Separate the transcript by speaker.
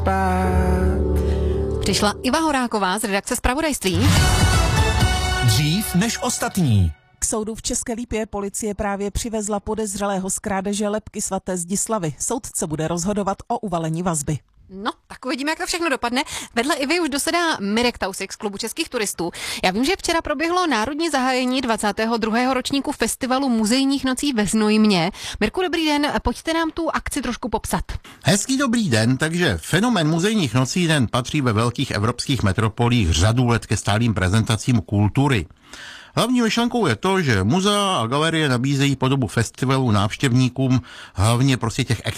Speaker 1: spát.
Speaker 2: Přišla Iva Horáková z redakce Zpravodajství.
Speaker 3: Dřív než ostatní.
Speaker 4: K soudu v České Lípě policie právě přivezla podezřelého z krádeže lebky svaté Zdislavy. Soudce bude rozhodovat o uvalení vazby.
Speaker 2: No, tak uvidíme, jak to všechno dopadne. Vedle Ivy už dosedá Mirek Tausik z Klubu českých turistů. Já vím, že včera proběhlo národní zahájení 22. ročníku festivalu muzejních nocí ve Znojmě. Mirku, dobrý den, pojďte nám tu akci trošku popsat.
Speaker 5: Hezký dobrý den, takže fenomén muzejních nocí den patří ve velkých evropských metropolích řadu let ke stálým prezentacím kultury. Hlavní myšlenkou je to, že muzea a galerie nabízejí po dobu festivalu návštěvníkům hlavně prostě těch